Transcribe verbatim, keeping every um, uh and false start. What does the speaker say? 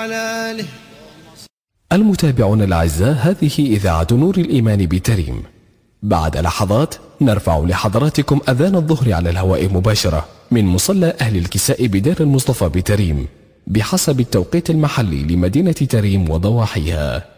وعلى آله. المتابعون الأعزاء، هذه إذاعة نور الإيمان بتريم. بعد لحظات نرفع لحضراتكم أذان الظهر على الهواء مباشرة من مصلى أهل الكساء بدار المصطفى بتريم بحسب التوقيت المحلي لمدينة تريم وضواحيها.